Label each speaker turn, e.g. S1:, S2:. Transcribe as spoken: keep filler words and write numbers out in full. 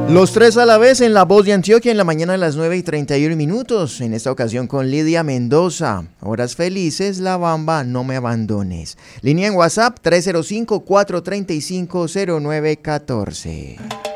S1: Los tres a la vez en La Voz de Antioquia en la mañana a las nueve y treinta y uno minutos. En esta ocasión con Lidia Mendoza. Horas felices, La Bamba, no me abandones. Línea en WhatsApp tres cero cinco, cuatro tres cinco, cero nueve uno cuatro.